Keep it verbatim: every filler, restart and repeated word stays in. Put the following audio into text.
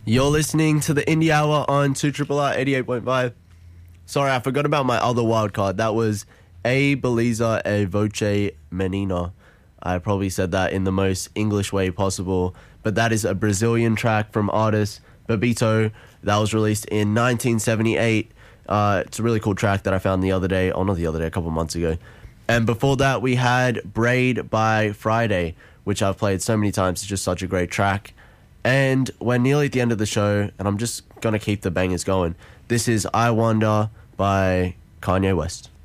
You're listening to the Indie Hour on two R R eighty-eight point five. Sorry, I forgot about my other wild card. That was A Beliza e Voce Menina. I probably said that in the most English way possible, but that is a Brazilian track from artist Babito that was released in nineteen seventy-eight. Uh, it's a really cool track that I found the other day, oh not the other day, a couple months ago. And before that, we had Braid by Friday, which I've played so many times. It's just such a great track. And we're nearly at the end of the show, and I'm just going to keep the bangers going. This is I Wonder by Kanye West.